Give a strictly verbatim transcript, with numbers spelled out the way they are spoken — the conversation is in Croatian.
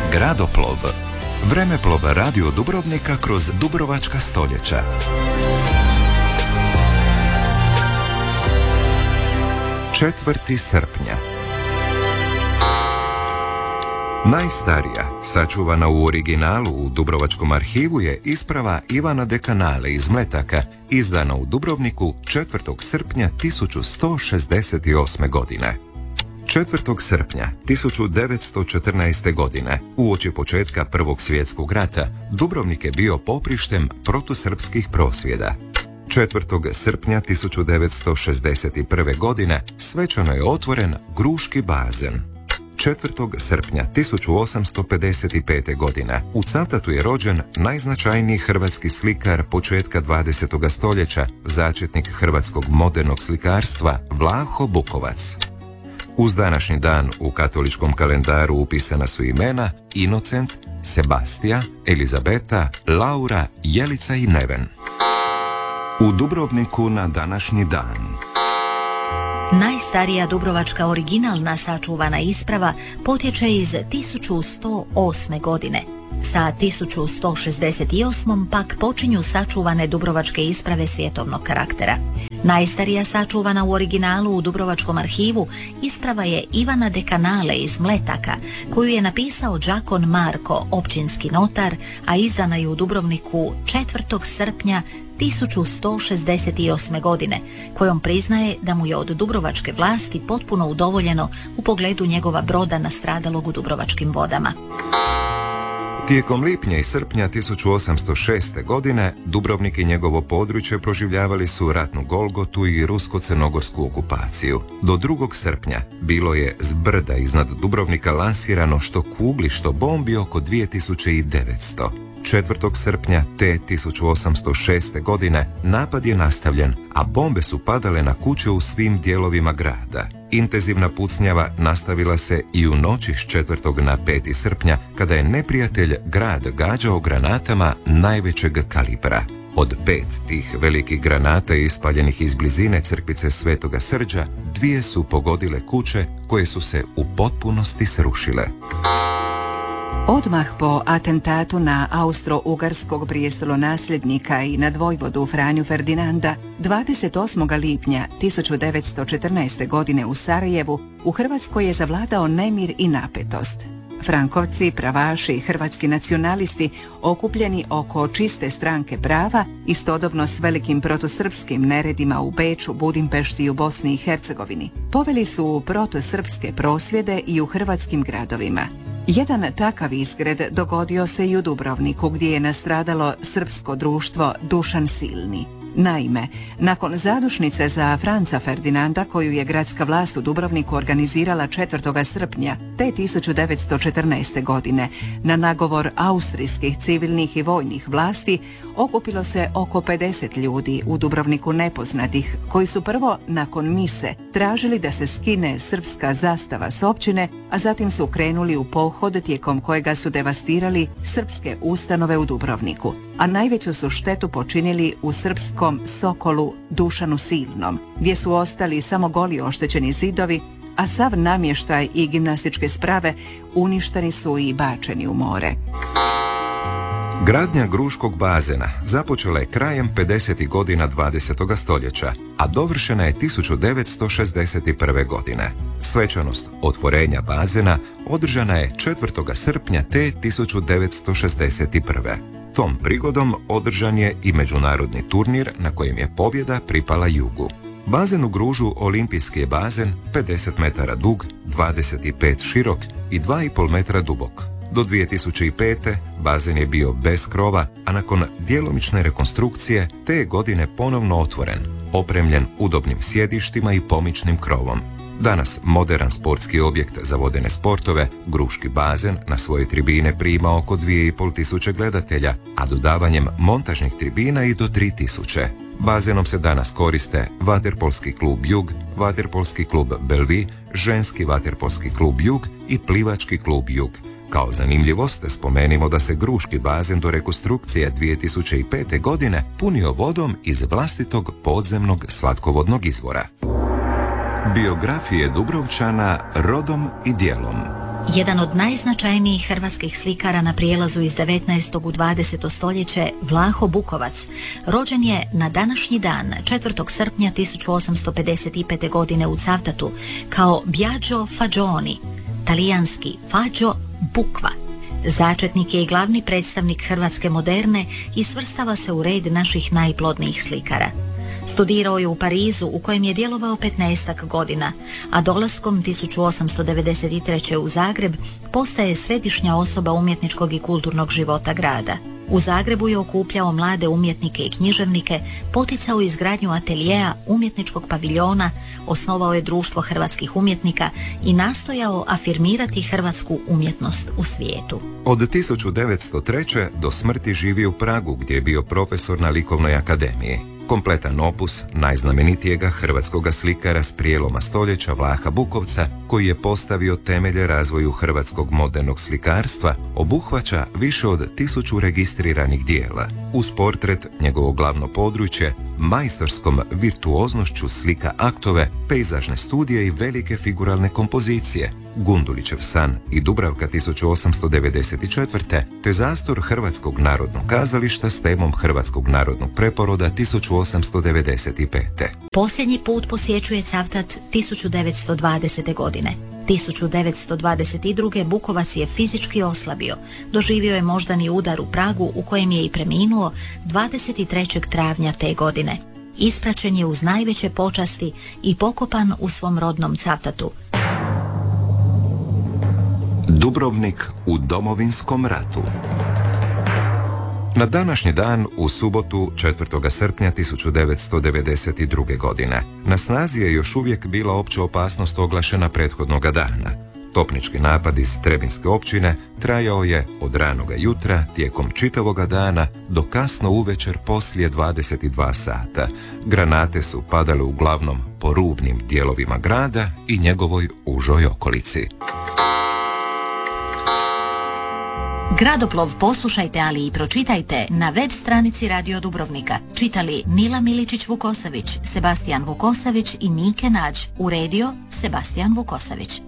Gradoplov. Vremeplov radio Dubrovnika kroz dubrovačka stoljeća. četvrti srpnja. Najstarija, sačuvana u originalu u Dubrovačkom arhivu, je isprava Ivana Dekanale iz Mletaka, izdana u Dubrovniku četvrtog srpnja tisuću sto šezdeset osme. godine. četvrtog srpnja tisuću devetsto četrnaeste. godine, uoči početka Prvog svjetskog rata, Dubrovnik je bio poprištem protusrpskih prosvjeda. četvrtog srpnja tisuću devetsto šezdeset prve. godine svečano je otvoren Gruški bazen. četvrtog srpnja tisuću osamsto pedeset pete. godine u Cavtatu je rođen najznačajniji hrvatski slikar početka dvadesetog stoljeća, začetnik hrvatskog modernog slikarstva Vlaho Bukovac. Uz današnji dan u katoličkom kalendaru upisana su imena Inocent, Sebastija, Elizabeta, Laura, Jelica i Neven. U Dubrovniku na današnji dan. Najstarija dubrovačka originalna sačuvana isprava potječe iz tisuću sto osme. godine. Sa tisuću sto šezdeset osmom. pak počinju sačuvane dubrovačke isprave svjetovnog karaktera. Najstarija sačuvana u originalu u Dubrovačkom arhivu isprava je Ivana Dekanale iz Mletaka, koju je napisao Đakon Marko, općinski notar, a izdana je u Dubrovniku četvrtog srpnja tisuću sto šezdeset osme. godine, kojom priznaje da mu je od dubrovačke vlasti potpuno udovoljeno u pogledu njegova broda nastradalog u dubrovačkim vodama. Tijekom lipnja i srpnja tisuću osamsto šeste. godine Dubrovnik i njegovo područje proživljavali su ratnu golgotu i rusko-crnogorsku okupaciju. Do drugog srpnja bilo je s brda iznad Dubrovnika lansirano što kugli, što bombi oko dvije tisuće devetsto. četvrtog srpnja te tisuću osamsto šeste. godine napad je nastavljen, a bombe su padale na kuće u svim dijelovima grada. Intenzivna pucnjava nastavila se i u noći s četvrtog na peti srpnja, kada je neprijatelj grad gađao granatama najvećeg kalibra. Od pet tih velikih granata ispaljenih iz blizine crkvice Svetoga Srđa, dvije su pogodile kuće koje su se u potpunosti srušile. Odmah po atentatu na austro-ugarskog prijestolonasljednika i nadvojvodu Franju Ferdinanda, dvadeset osmog lipnja tisuću devetsto četrnaeste. godine u Sarajevu, u Hrvatskoj je zavladao nemir i napetost. Frankovci, pravaši i hrvatski nacionalisti, okupljeni oko čiste stranke prava, istodobno s velikim protusrpskim neredima u Beču, Budimpešti i u Bosni i Hercegovini, poveli su protusrpske prosvjede i u hrvatskim gradovima. Jedan takav izgred dogodio se i u Dubrovniku, gdje je nastradalo srpsko društvo Dušan Silni. Naime, nakon zadušnice za Franca Ferdinanda, koju je gradska vlast u Dubrovniku organizirala četvrtog srpnja te tisuću devetsto četrnaeste. godine, na nagovor austrijskih civilnih i vojnih vlasti, okupilo se oko pedeset ljudi u Dubrovniku nepoznatih, koji su prvo nakon mise tražili da se skine srpska zastava s općine, a zatim su krenuli u pohod tijekom kojega su devastirali srpske ustanove u Dubrovniku, a najveću su štetu počinili u srpskom Sokolu Dušanu Silnom, gdje su ostali samo goli oštećeni zidovi, a sav namještaj i gimnastičke sprave uništeni su i bačeni u more. Gradnja Gruškog bazena započela je krajem pedesetih godina dvadesetog stoljeća, a dovršena je tisuću devetsto šezdeset prve. godine. Svečanost otvorenja bazena održana je četvrtog srpnja te tisuću devetsto šezdeset prve. Tom prigodom održan je i međunarodni turnir na kojem je pobjeda pripala Jugu. Bazen u Gružu olimpijski je bazen, pedeset metara dug, dvadeset pet širok i dva i pol metra dubok. Do dvije tisuće pete. bazen je bio bez krova, a nakon djelomične rekonstrukcije te je godine ponovno otvoren, opremljen udobnim sjedištima i pomičnim krovom. Danas moderan sportski objekt za vodene sportove, Gruški bazen na svoje tribine prima oko dvije i pol tisuće gledatelja, a dodavanjem montažnih tribina i do tri tisuće. Bazenom se danas koriste vaterpolski klub Jug, vaterpolski klub Belvi, ženski vaterpolski klub Jug i plivački klub Jug. Kao zanimljivost spomenimo da se Gruški bazen do rekonstrukcije dvije tisuće pete. godine punio vodom iz vlastitog podzemnog slatkovodnog izvora. Biografije Dubrovčana rodom i dijelom. Jedan od najznačajnijih hrvatskih slikara na prijelazu iz devetnaestog u dvadeseto stoljeće, Vlaho Bukovac, rođen je na današnji dan, četvrtog srpnja tisuću osamsto pedeset pete. godine u Cavtatu, kao Biagio Fagioni, talijanski Faggio Bukva. Začetnik je i glavni predstavnik hrvatske moderne i svrstava se u red naših najplodnijih slikara. Studirao je u Parizu, u kojem je djelovao petnaestak godina, a dolaskom tisuću osamsto devedeset treće. u Zagreb postaje središnja osoba umjetničkog i kulturnog života grada. U Zagrebu je okupljao mlade umjetnike i književnike, poticao izgradnju ateljeja, umjetničkog paviljona, osnovao je društvo hrvatskih umjetnika i nastojao afirmirati hrvatsku umjetnost u svijetu. Od tisuću devetsto treće. do smrti živi u Pragu, gdje je bio profesor na Likovnoj akademiji. Kompletan opus najznamenitijega hrvatskoga slikara s prijeloma stoljeća Vlaha Bukovca, koji je postavio temelje razvoju hrvatskog modernog slikarstva, obuhvaća više od tisuću registriranih dijela. Uz portret njegovo glavno područje, majstorskom virtuoznošću slika aktove, pejzažne studije i velike figuralne kompozicije, Gundulićev san i Dubravka tisuću osamsto devedeset četvrte. te zastor Hrvatskog narodnog kazališta s temom Hrvatskog narodnog preporoda tisuću osamsto devedeset pete. Posljednji put posjećuje Cavtat tisuću devetsto dvadesete. godine. tisuću devetsto dvadeset druge. Bukovac je fizički oslabio. Doživio je moždani udar u Pragu, u kojem je i preminuo dvadeset trećeg travnja te godine. Ispraćen je uz najveće počasti i pokopan u svom rodnom Cavtatu. Dubrovnik u Domovinskom ratu. Na današnji dan, u subotu četvrtog srpnja tisuću devetsto devedeset druge. godine, na snazi je još uvijek bila opća opasnost oglašena prethodnoga dana. Topnički napad iz Trebinske općine trajao je od ranoga jutra tijekom čitavoga dana do kasno uvečer poslije dvadeset dva sata. Granate su padale uglavnom po rubnim dijelovima grada i njegovoj užoj okolici. Gradoplov poslušajte, ali i pročitajte na web stranici Radio Dubrovnika. Čitali Nila Miličić-Vukosavić, Sebastijan Vukosavić i Nike Nađ. Uredio Sebastijan Vukosavić.